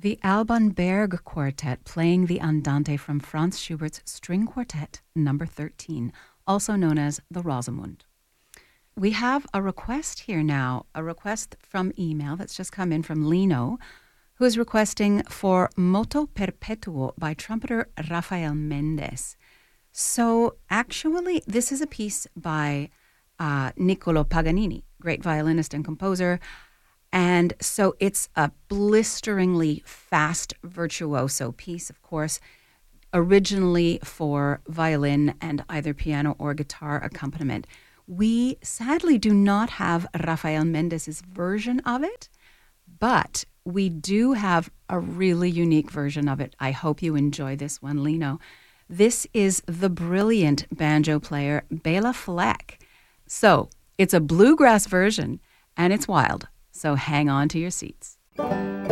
The Alban Berg Quartet playing the Andante from Franz Schubert's String Quartet number 13, also known as the Rosamund. We have a request here now, a request from email that's just come in from Lino, who is requesting for Moto Perpetuo by trumpeter Rafael Mendes. So actually, this is a piece by Niccolò Paganini, great violinist and composer. And so it's a blisteringly fast virtuoso piece, of course, originally for violin and either piano or guitar accompaniment. We sadly do not have Rafael Mendes' version of it, but we do have a really unique version of it. I hope you enjoy this one, Lino. This is the brilliant banjo player Bela Fleck. So it's a bluegrass version, and it's wild. So hang on to your seats.